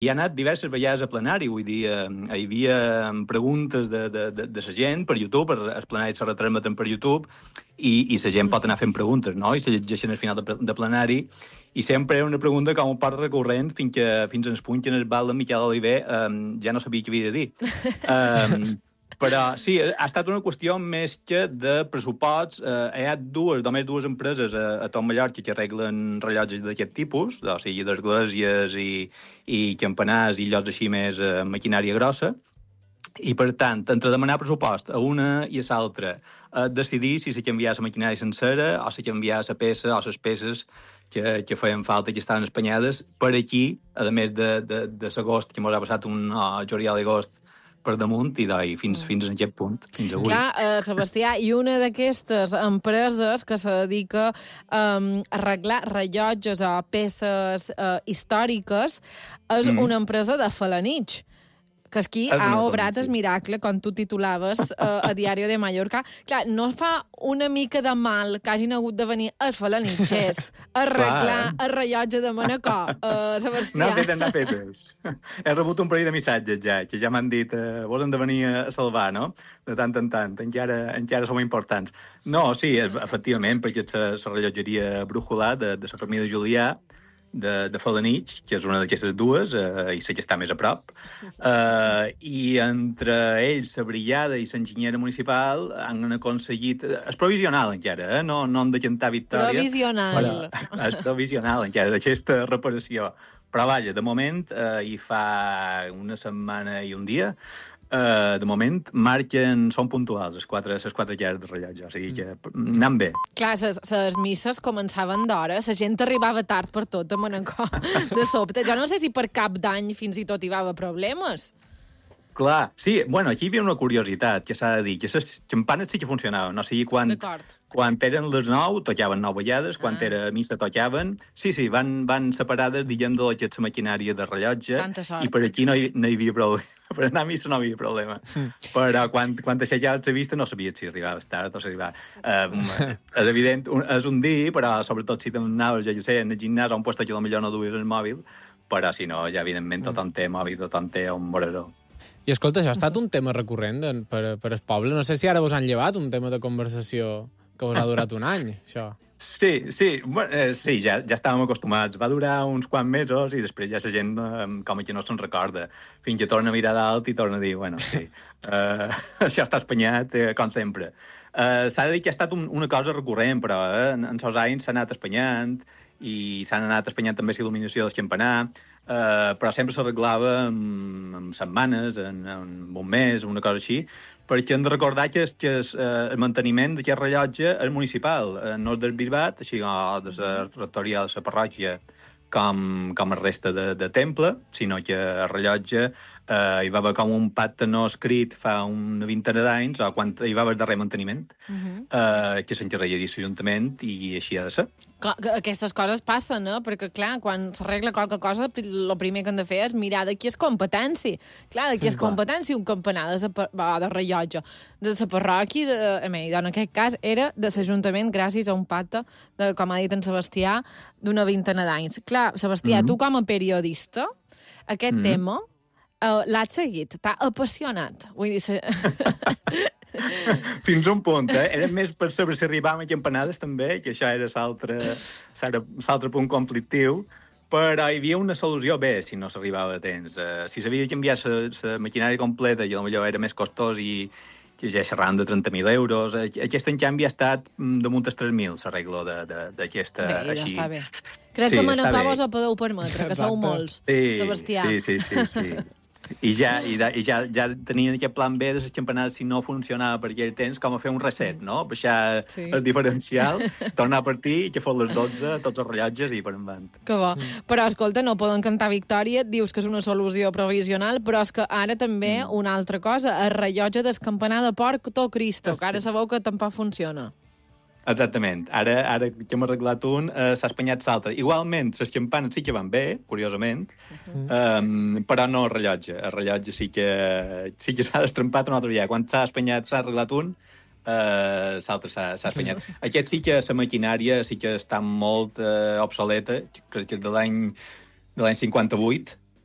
hi ha anat diverses vegades a plenari, vull dir, hi havia preguntes de la gent per YouTube, els plenaris se retransmeten per YouTube, i la gent pot anar fent preguntes, no? I se llegeixen al final de plenari, i sempre era una pregunta com un part recurrent fins al punt que en el val de Miquel Oliver ja no sabia què havia de dir. Però sí, ha estat una qüestió més que de pressupost. Hi ha només dues empreses a tot Mallorca que arreglen rellotges d'aquest tipus, o sigui, d'esglésies i campanars i llocs així més maquinària grossa. I, per tant, entre demanar pressupost a una i a l'altra, decidir si se canviar la maquinària sencera o se canviar la peça o les peces que feien falta i que estaven espanyades, per aquí, a més de l'agost, que ens ha passat un juliol i agost per damunt i fins a aquest punt, fins avui. Clar, Sebastià, i una d'aquestes empreses que se dedica a arreglar rellotges o peces històriques és una empresa de Felanitx, que aquí ha obrat el miracle, com tu titulaves a Diario de Mallorca. Clar, no fa una mica de mal que hagin hagut de venir els felanitxers a arreglar el rellotge de Manacor, Sebastià? N'ha fetes. He rebut un parell de missatges ja, que ja m'han dit vos hem de venir a salvar, no? De tant en tant, encara som importants. No, sí, efectivament, perquè la rellotgeria Brújula de la família Julià, de Felanitx, que és una d'aquestes dues, i sé que està més a prop, i entre ells, la brigada i l'enginyera municipal han aconseguit... És provisional, encara, no han de cantar victòria. Provisional. És provisional, encara, d'aquesta reparació. Però, vaja, de moment, i fa una setmana i un dia, de moment, són puntuals les quatre llares de rellotge, o sigui que anant bé. Clar, les misses començaven d'hora, la gent arribava tard per tot a Manacor, de sobte. Jo no sé si per cap d'any fins i tot hi va haver problemes. Clar, sí, bueno, aquí hi havia una curiositat que s'ha de dir, que les campanes sí que funcionaven, o sigui, quan eren les 9, tocaven 9 vegades, quan era missa tocaven, sí, van separades, diguem, de la maquinària de rellotge, i per aquí no hi havia problema. Per anar a missa no hi havia problema. Però quan aixecaves la vista no sabies si arribaves tard o si arribaves. És evident, és un dir, però sobretot si t'anaves, ja sé, en el gimnàs on puesto que potser no duies el mòbil, però si no, ja evidentment tothom té mòbil, tothom té un morador. I escolta, això ha estat un tema recurrent per al poble. No sé si ara vos han llevat un tema de conversació que vos ha durat un any, això. Sí, ja estàvem acostumats. Va durar uns quants mesos i després ja la gent com que no se'n recorda. Fins que torna a mirar dalt i torna a dir, bueno, sí, això està espanyat, com sempre. S'ha de dir que ha estat una cosa recurrent, però en els anys s'ha anat espanyant i s'han anat espanyant també l'il·luminació del campanar, però sempre s'arreglava en setmanes, en un mes, una cosa així, perquè hem de recordar que el manteniment d'aquest rellotge és municipal, no és del bisbat, així com de la rectoria de la parròquia, com el resta de temple, sinó que el rellotge hi va haver com un pacte no escrit fa una vintena d'anys, o quan hi va haver el darrer manteniment, que s'encarregaria l'Ajuntament i així ha de ser. Aquestes coses passen, perquè, clar, quan s'arregla qualque cosa, el primer que han de fer és mirar de qui és competència. Clar, de qui és competència un campanar de rellotge. De la parròquia, en aquest cas, era de l'Ajuntament gràcies a un pacte, com ha dit en Sebastià, d'una vintena d'anys. Clar, Sebastià, tu com a periodista, aquest tema l'has seguit, t'ha apassionat. Vull dir... Fins a un punt, Era més per saber si arribàvem a campanades, també, que això era l'altre punt conflictiu, però hi havia una solució bé si no s'arribava a temps. Si s'havia de canviar la maquinària completa, i potser era més costós i ja xerrant de 30.000 euros, aquest en canvi ha estat damunt els 3.000, l'arreglo d'aquesta... Bé, ja està bé. Crec que Manacor vos ho podeu permetre, que sou molts, Sebastià. Sí. I ja tenien aquest plan B de les campanades si no funcionava per aquell temps, com a fer un reset, no? Baixar el diferencial, tornar a partir i que fos les 12, tots els rellotges i per endavant. Que bo. Però, escolta, no poden cantar victòria, dius que és una solució provisional, però és que ara també una altra cosa, el rellotge del campanar de Porto Cristo, que ara sabeu que tampoc funciona. Exactament. Ara que hem arreglat un, s'ha espanyat l'altre. Igualment, les campanes sí que van bé, curiosament, però no el rellotge. El rellotge sí que s'ha destrempat un altre dia. Quan s'ha espanyat, s'ha arreglat un, l'altre s'ha espanyat. Aquest sí que la maquinària sí que està molt obsoleta, crec que és de l'any 58,